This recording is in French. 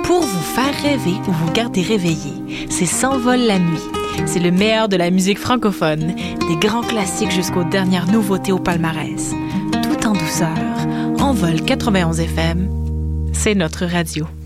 pour vous faire rêver ou vous garder réveillé. C'est S'envole la nuit. C'est le meilleur de la musique francophone, des grands classiques jusqu'aux dernières nouveautés au palmarès. Tout en douceur. Envol 91 FM, c'est notre radio.